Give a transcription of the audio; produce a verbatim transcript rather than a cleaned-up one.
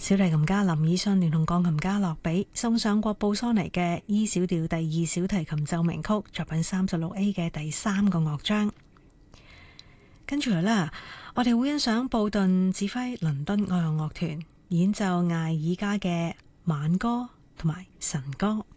小提琴家林以信聯同鋼琴家洛比送上國布蘇尼嘅 E 小調第二小提琴奏鳴曲作品三十六 A 嘅第三個樂章。跟住嚟啦，我哋會欣賞布頓指揮倫敦愛樂樂團演奏艾爾加嘅晚歌同埋晨歌。